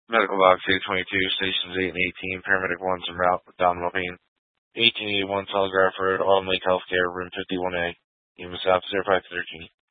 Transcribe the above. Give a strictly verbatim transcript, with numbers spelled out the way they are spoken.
Medical Box eight twenty-two, Stations eight and eighteen, Paramedic one's en route, abdominal pain. eighteen eighty-one Telegraph Road, Autumn Lake Healthcare, room fifty-one A. E M S South zero five thirteen.